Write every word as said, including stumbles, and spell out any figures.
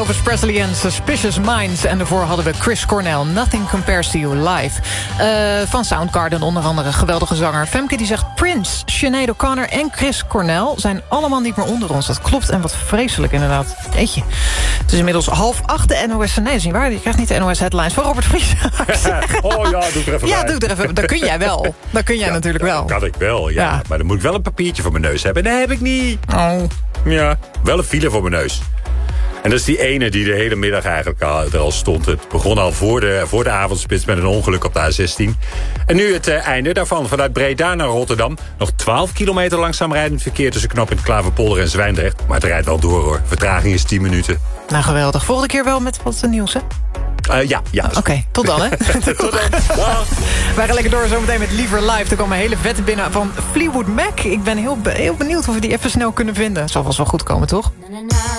Elvis Presley en Suspicious Minds. En daarvoor hadden we Chris Cornell, Nothing Compares to You Live. Uh, van Soundgarden onder andere, geweldige zanger. Femke die zegt Prince, Sinead O'Connor en Chris Cornell... zijn allemaal niet meer onder ons. Dat klopt en wat vreselijk inderdaad. Jeetje. Het is inmiddels half acht de N O S. Nee, dat is niet waar. Je krijgt niet de N O S headlines van Robert Vries. Oh ja, doe er even Ja, bij. doe er even. Dat kun jij wel. Dat kun jij ja, natuurlijk wel. Dat kan ik wel, ja. Ja. Maar dan moet ik wel een papiertje voor mijn neus hebben. En dat heb ik niet. Oh. Ja, wel een file voor mijn neus. En dat is die ene die de hele middag eigenlijk al, er al stond. Het begon al voor de, voor de avondspits met een ongeluk op de A zestien. En nu het uh, einde daarvan. Vanuit Breda naar Rotterdam. Nog twaalf kilometer langzaam rijdend verkeer tussen knooppunt Klaverpolder en Zwijndrecht. Maar het rijdt wel door hoor. Vertraging is tien minuten. Nou, geweldig. Volgende keer wel met wat nieuws, hè? Uh, ja, ja. Oké, okay, tot dan, hè? Tot dan. Dag. Wij gaan lekker door zometeen met Liever Live. Er komen hele vette binnen van Fleetwood Mac. Ik ben heel, heel benieuwd of we die even snel kunnen vinden. Het zal vast wel goed komen, toch? Na, na, na.